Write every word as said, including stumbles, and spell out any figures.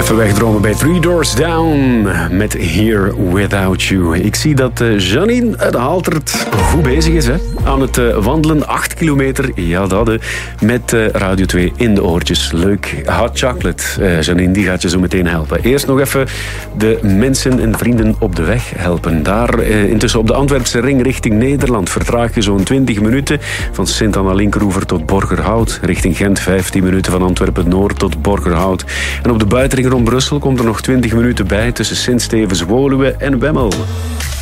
Even wegdromen bij Three Doors Down met Here Without You. Ik zie dat uh, Janine uit Haltert goed bezig is, hè? Aan het uh, wandelen, acht kilometer, ja dat, uh, met uh, Radio twee in de oortjes. Leuk. Hot chocolate, uh, Janine, die gaat je zo meteen helpen. Eerst nog even de mensen en vrienden op de weg helpen. Daar uh, intussen op de Antwerpse ring richting Nederland vertraag je zo'n twintig minuten. Van Sint-Anna-Linkeroever tot Borgerhout. Richting Gent vijftien minuten van Antwerpen-Noord tot Borgerhout. En op de buitenring rond Brussel komt er nog twintig minuten bij tussen Sint-Stevens-Woluwe en Wemmel.